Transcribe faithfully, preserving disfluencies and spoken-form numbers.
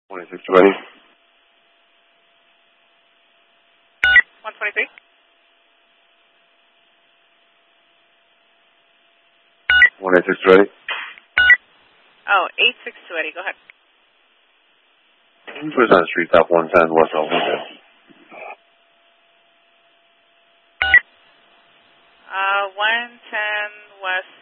twenty-six twenty. one twenty-three. one eighty-six twenty. Oh, eight six two eight. Go ahead. First on Street, top one ten, west of one ten. Uh, one ten west